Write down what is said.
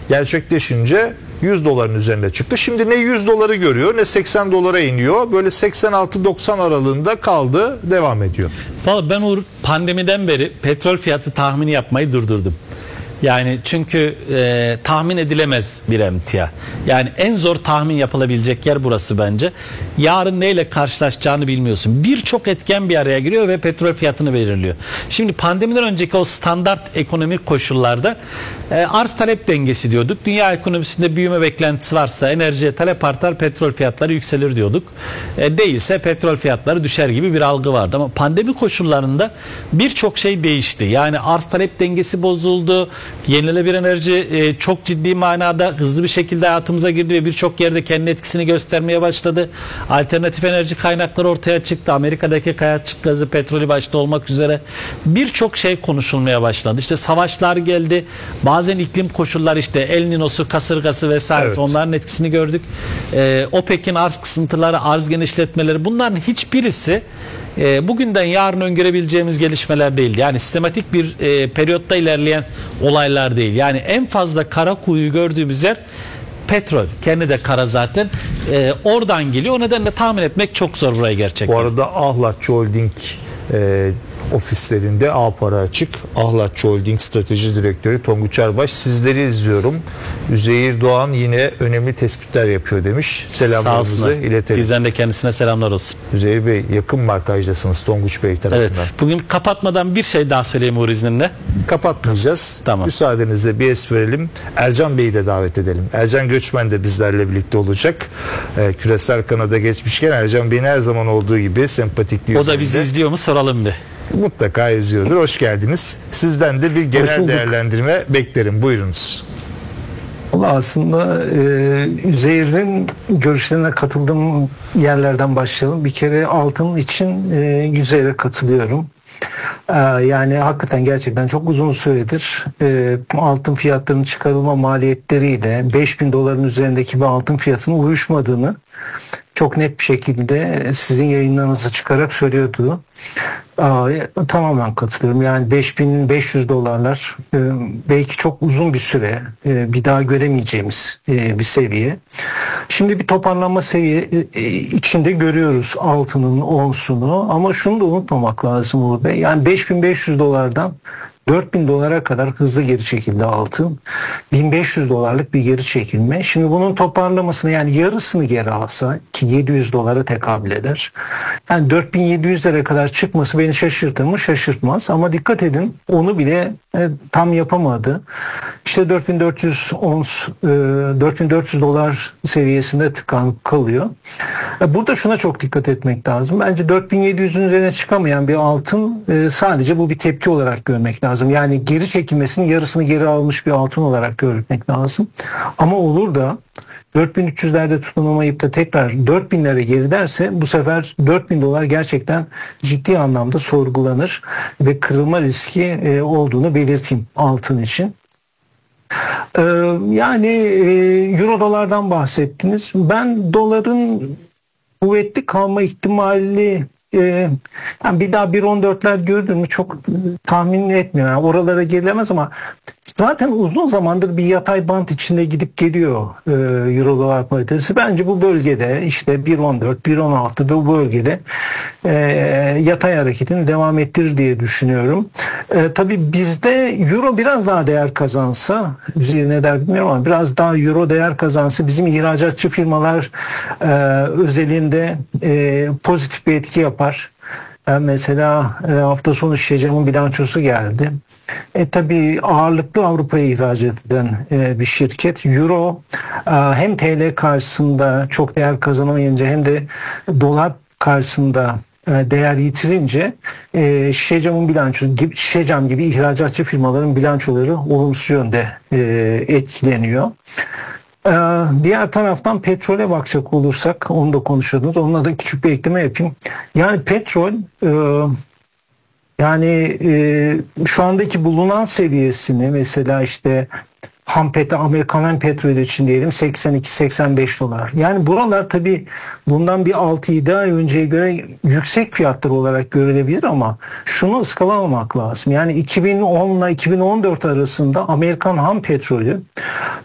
gerçekleşince 100 doların üzerine çıktı. Şimdi ne 100 doları görüyor ne 80 dolara iniyor. Böyle 86-90 aralığında kaldı, devam ediyor. Vallahi ben o pandemiden beri petrol fiyatı tahmini yapmayı durdurdum. Yani çünkü tahmin edilemez bir emtia. Yani en zor tahmin yapılabilecek yer burası bence. Yarın neyle karşılaşacağını bilmiyorsun. Birçok etken bir araya giriyor ve petrol fiyatını belirliyor. Şimdi pandemiden önceki o standart ekonomik koşullarda arz talep dengesi diyorduk. Dünya ekonomisinde büyüme beklentisi varsa enerjiye talep artar, petrol fiyatları yükselir diyorduk. Değilse petrol fiyatları düşer gibi bir algı vardı. Ama pandemi koşullarında birçok şey değişti. Yani arz talep dengesi bozuldu. Yenilenebilir enerji çok ciddi manada hızlı bir şekilde hayatımıza girdi ve birçok yerde kendi etkisini göstermeye başladı. Alternatif enerji kaynakları ortaya çıktı. Amerika'daki kayaçık gazı, petrolü başta olmak üzere birçok şey konuşulmaya başladı. İşte savaşlar geldi. Bazen iklim koşulları, işte El Niño'su, kasırgası vesaire, evet, onların etkisini gördük. OPEC'in arz kısıntıları, arz genişletmeleri, bunların hiçbirisi bugünden yarın öngörebileceğimiz gelişmeler değil. Yani sistematik bir periyotta ilerleyen olaylar değil. Yani en fazla kara kuyu gördüğümüz yer petrol. Kendi de kara zaten. Oradan geliyor. O nedenle tahmin etmek çok zor burayı gerçekten. Bu arada Ahlatçı Holding ofislerinde A para açık. Ahlatçı Holding Strateji Direktörü Tonguç Erbaş, sizleri izliyorum. Üzeyir Doğan yine önemli tespitler yapıyor demiş. Selamlarımızı iletelim. Bizden de kendisine selamlar olsun. Üzeyir Bey, yakın markajdasınız Tonguç Bey tarafından. Evet. Bugün kapatmadan bir şey daha söyleyeyim Uğur izninle. Kapatmayacağız. Tamam. Müsaadenizle bir es verelim. Ercan Bey'i de davet edelim. Ercan Göçmen de bizlerle birlikte olacak. Küresel kanada geçmişken Ercan Bey'in her zaman olduğu gibi sempatikliği. O da bizi izliyor mu soralım bir. Mutlaka izliyordur. Hoş geldiniz. Sizden de bir genel değerlendirme beklerim. Buyurunuz. Valla aslında Üzeyir'in görüşlerine katıldığım yerlerden başlayalım. Bir kere altın için Üzeyir'e katılıyorum. Yani hakikaten gerçekten çok uzun süredir altın fiyatlarının çıkarılma maliyetleriyle 5.000 doların üzerindeki bir altın fiyatının uyuşmadığını çok net bir şekilde sizin yayınlarınızı çıkarak söylüyordu. Tamamen katılıyorum. Yani 5.500 dolarlar belki çok uzun bir süre bir daha göremeyeceğimiz bir seviye. Şimdi bir toparlanma seviye içinde görüyoruz altının onsunu, ama şunu da unutmamak lazım Uğur Bey. Yani 5.500 dolardan 4.000 dolara kadar hızlı geri çekildi altın. 1.500 dolarlık bir geri çekilme. Şimdi bunun toparlamasını, yani yarısını geri alsa, ki 700 dolara tekabül eder. Yani 4.700'lere kadar çıkması beni şaşırtır mı? Şaşırtmaz. Ama dikkat edin, onu bile tam yapamadı. İşte 4.400 dolar seviyesinde tıkanıp kalıyor. Burada şuna çok dikkat etmek lazım. Bence 4.700'ün üzerine çıkamayan bir altın sadece bu bir tepki olarak görmek lazım. Yani geri çekilmesinin yarısını geri almış bir altın olarak görmek lazım. Ama olur da 4.300'lerde tutunamayıp da tekrar 4.000'lere geri derse, bu sefer 4.000 dolar gerçekten ciddi anlamda sorgulanır ve kırılma riski olduğunu belirteyim altın için. Yani euro dolardan bahsettiniz. Ben doların kuvvetli kalma ihtimali, yani bir daha 1.14'ler gördüm mü çok tahmin etmiyorum. Yani oralara gelinemez, ama zaten uzun zamandır bir yatay bant içinde gidip geliyor euro dolar paritesi. Bence bu bölgede işte 1.14, 1.16 ve bu bölgede yatay hareketini devam ettirir diye düşünüyorum. Tabii bizde euro biraz daha değer kazansa, üzerine der bilmiyorum ama biraz daha euro değer kazansa bizim ihracatçı firmalar özelinde pozitif bir etki yapar. Mesela hafta sonu Şişecam'ın bilançosu geldi. Tabii ağırlıklı Avrupa'ya ihracat eden bir şirket. Euro hem TL karşısında çok değer kazanamayınca hem de dolar karşısında değer yitirince Şişecam'ın bilançosu, Şişecam gibi ihracatçı firmaların bilançoları olumsuz yönde etkileniyor. Diğer taraftan petrole bakacak olursak, onu da konuşuyordunuz. Onunla da küçük bir ekleme yapayım. Yani petrol şu andaki bulunan seviyesini, mesela işte Amerikan ham petrolü için diyelim 82-85 dolar. Yani buralar tabii bundan bir 6-7 ay önceye göre yüksek fiyatlar olarak görülebilir, ama şunu ıskalamamak lazım. Yani 2010 ile 2014 arasında Amerikan ham petrolü